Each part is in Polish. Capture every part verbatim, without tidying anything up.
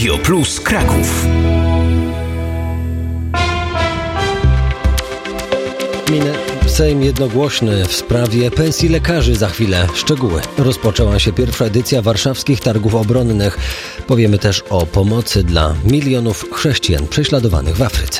Radio Plus Kraków. Minę. Sejm jednogłośny w sprawie pensji lekarzy. Za chwilę szczegóły. Rozpoczęła się pierwsza edycja warszawskich targów obronnych. Powiemy też o pomocy dla milionów chrześcijan prześladowanych w Afryce.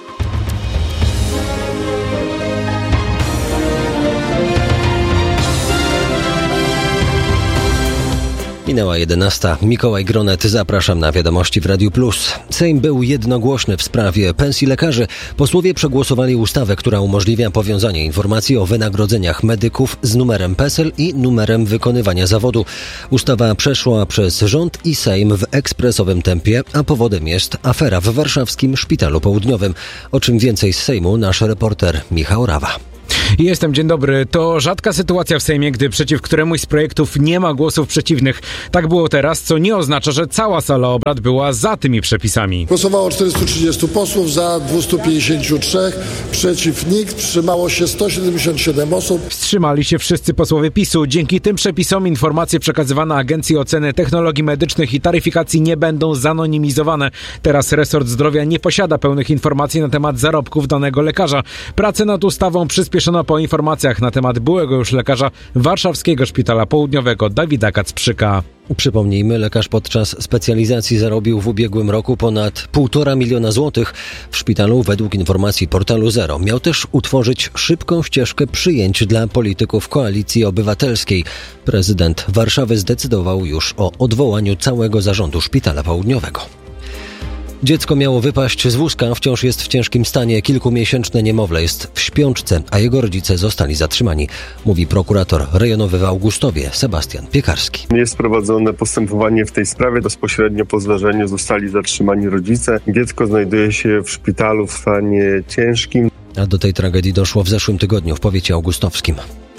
Minęła jedenasta. Mikołaj Gronet, zapraszam na wiadomości w Radiu Plus. Sejm był jednogłośny w sprawie pensji lekarzy. Posłowie przegłosowali ustawę, która umożliwia powiązanie informacji o wynagrodzeniach medyków z numerem PESEL i numerem wykonywania zawodu. Ustawa przeszła przez rząd i Sejm w ekspresowym tempie, a powodem jest afera w warszawskim Szpitalu Południowym. O czym więcej z Sejmu nasz reporter Michał Rawa. Jestem, dzień dobry. To rzadka sytuacja w Sejmie, gdy przeciw któremuś z projektów nie ma głosów przeciwnych. Tak było teraz, co nie oznacza, że cała sala obrad była za tymi przepisami. Głosowało czterystu trzydziestu posłów, za dwieście pięćdziesiąt trzy, przeciw nikt, wstrzymało się sto siedemdziesiąt siedem osób. Wstrzymali się wszyscy posłowie PiSu. Dzięki tym przepisom informacje przekazywane Agencji Oceny Technologii Medycznych i Taryfikacji nie będą zanonimizowane. Teraz resort zdrowia nie posiada pełnych informacji na temat zarobków danego lekarza. Pracę nad ustawą przyspieszono po informacjach na temat byłego już lekarza Warszawskiego Szpitala Południowego Dawida Kacprzyka. Przypomnijmy, lekarz podczas specjalizacji zarobił w ubiegłym roku ponad półtora miliona złotych. W szpitalu, według informacji portalu Zero, miał też utworzyć szybką ścieżkę przyjęć dla polityków Koalicji Obywatelskiej. Prezydent Warszawy zdecydował już o odwołaniu całego zarządu Szpitala Południowego. Dziecko miało wypaść z wózka, wciąż jest w ciężkim stanie. Kilkumiesięczne niemowlę jest w śpiączce, a jego rodzice zostali zatrzymani, mówi prokurator rejonowy w Augustowie Sebastian Piekarski. Jest prowadzone postępowanie w tej sprawie. Bezpośrednio po zdarzeniu zostali zatrzymani rodzice. Dziecko znajduje się w szpitalu w stanie ciężkim. A do tej tragedii doszło w zeszłym tygodniu w powiecie augustowskim.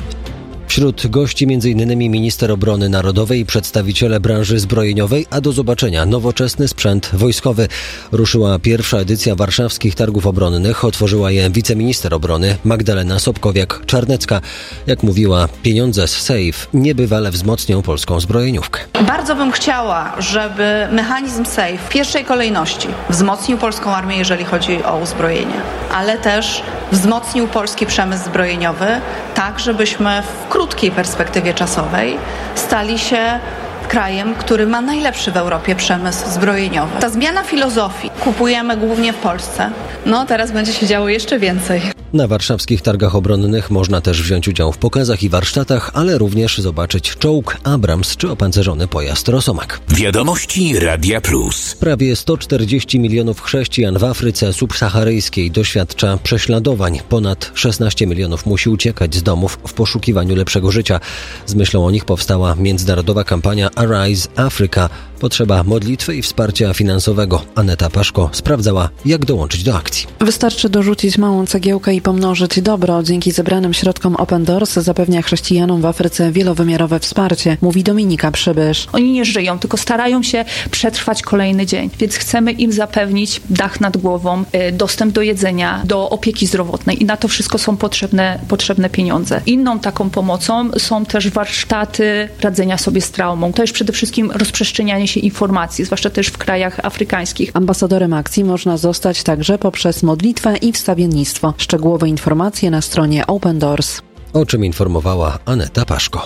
Wśród gości między innymi minister obrony narodowej i przedstawiciele branży zbrojeniowej, a do zobaczenia nowoczesny sprzęt wojskowy. Ruszyła pierwsza edycja warszawskich targów obronnych. Otworzyła je wiceminister obrony Magdalena Sobkowiak-Czarnecka. Jak mówiła, pieniądze z SAFE niebywale wzmocnią polską zbrojeniówkę. Bardzo bym chciała, żeby mechanizm SAFE w pierwszej kolejności wzmocnił polską armię, jeżeli chodzi o uzbrojenie, ale też wzmocnił polski przemysł zbrojeniowy, tak żebyśmy w krótkiej perspektywie czasowej stali się krajem, który ma najlepszy w Europie przemysł zbrojeniowy. Ta zmiana filozofii, kupujemy głównie w Polsce, no teraz będzie się działo jeszcze więcej. Na warszawskich targach obronnych można też wziąć udział w pokazach i warsztatach, ale również zobaczyć czołg Abrams czy opancerzony pojazd Rosomak. Wiadomości Radia Plus. Prawie sto czterdzieści milionów chrześcijan w Afryce subsaharyjskiej doświadcza prześladowań. Ponad szesnaście milionów musi uciekać z domów w poszukiwaniu lepszego życia. Z myślą o nich powstała międzynarodowa kampania Arise Africa. Potrzeba modlitwy i wsparcia finansowego. Aneta Paszko sprawdzała, jak dołączyć do akcji. Wystarczy dorzucić małą cegiełkę i pomnożyć dobro. Dzięki zebranym środkom Open Doors zapewnia chrześcijanom w Afryce wielowymiarowe wsparcie, mówi Dominika Przybysz. Oni nie żyją, tylko starają się przetrwać kolejny dzień, więc chcemy im zapewnić dach nad głową, dostęp do jedzenia, do opieki zdrowotnej i na to wszystko są potrzebne, potrzebne pieniądze. Inną taką pomocą są też warsztaty radzenia sobie z traumą. To jest przede wszystkim rozprzestrzenianie się informacji, zwłaszcza też w krajach afrykańskich. Ambasadorem akcji można zostać także poprzez modlitwę i wstawiennictwo. Szczegółowe informacje na stronie Open Doors. O czym informowała Aneta Paszko.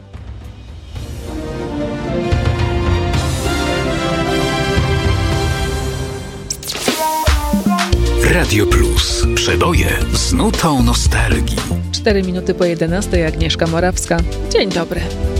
Radio Plus. Przeboje z nutą nostalgii. Cztery minuty po jedenastej. Agnieszka Morawska. Dzień dobry.